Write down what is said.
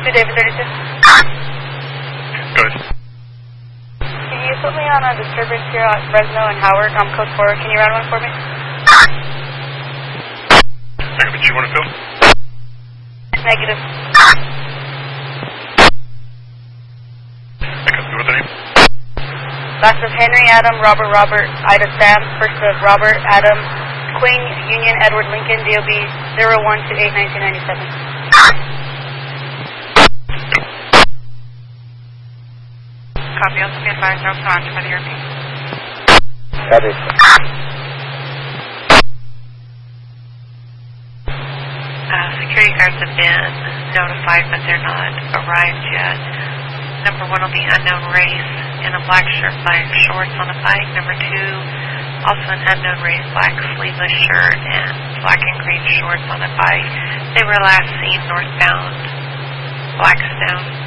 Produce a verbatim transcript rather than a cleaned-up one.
two David thirty-two. Go ahead. Can you put me on a disturbance here at Fresno and Howard? I'm code four. Can you run one for me? Okay, but you want to fill? Negative. Okay, what's the name? Last of Henry, Adam, Robert, Robert, Ida, Sam. First of Robert, Adam, Queen, Union, Edward, Lincoln, D O B zero one two eight nineteen ninety-seven. Copy, also be advised, no sound by the airplane. Copy. Uh, security guards have been notified, but they're not arrived yet. Number one will be unknown race in a black shirt, black shorts on a bike. Number two, also an unknown race, black sleeveless shirt and black and green shorts on a bike. They were last seen northbound Blackstone.